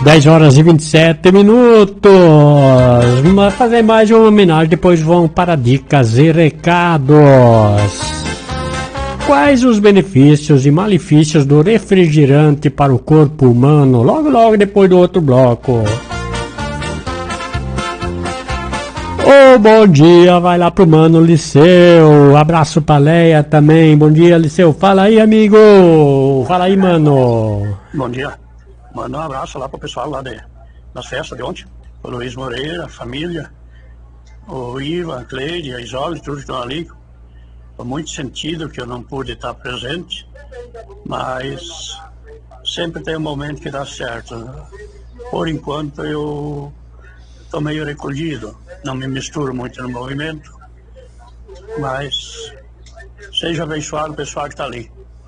10 horas e 27 minutos. Vamos fazer mais uma homenagem, depois vão para dicas e recados. Quais os benefícios e malefícios do refrigerante para o corpo humano? Logo depois do outro bloco. Bom dia, vai lá pro mano Liceu. Abraço pra Leia também. Bom dia, Liceu. Fala aí, amigo. Fala aí, mano. Bom dia. Manda um abraço lá pro pessoal lá das festas de ontem. O Luiz Moreira, a família, o Iva, a Cleide, a Isole, tudo que estão ali. Com muito sentido que eu não pude estar presente, mas sempre tem um momento que dá certo. Por enquanto eu estou meio recolhido, não me misturo muito no movimento, mas seja abençoado o pessoal que está ali.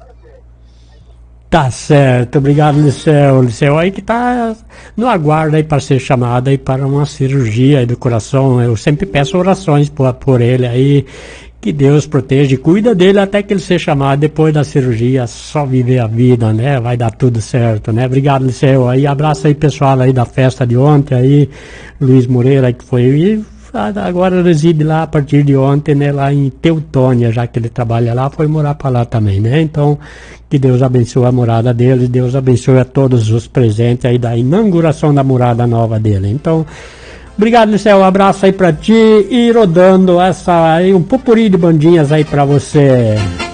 Tá certo, obrigado, Liceu. Liceu aí que tá no aguardo aí para ser chamado aí para uma cirurgia aí do coração. Eu sempre peço orações por ele aí, que Deus proteja e cuida dele até que ele seja chamado. Depois da cirurgia, só viver a vida, né? Vai dar tudo certo, né? Obrigado, Liceu. Aí, abraço aí pessoal aí da festa de ontem aí, Luiz Moreira aí que foi e agora reside lá a partir de ontem, né? Lá em Teutônia, já que ele trabalha lá, foi morar para lá também, né? Então, que Deus abençoe a morada dele, Deus abençoe a todos os presentes aí da inauguração da morada nova dele. Então, obrigado, Liceu, um abraço aí pra ti e rodando essa aí, um pupurri de bandinhas aí pra você.